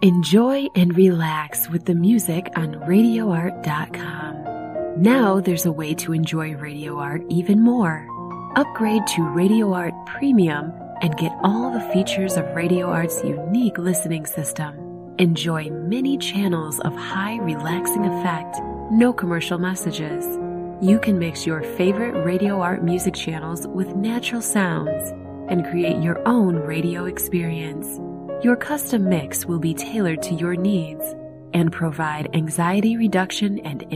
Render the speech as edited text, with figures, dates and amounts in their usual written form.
Enjoy and relax with the music on RadioArt.com. Now there's a way to enjoy Radio Art even more. Upgrade to Radio Art Premium and get all the features of Radio Art's unique listening system. Enjoy many channels of high relaxing effect, no commercial messages. You can mix your favorite Radio Art music channels with natural sounds and create your own radio experience. Your custom mix will be tailored to your needs and provide anxiety reduction and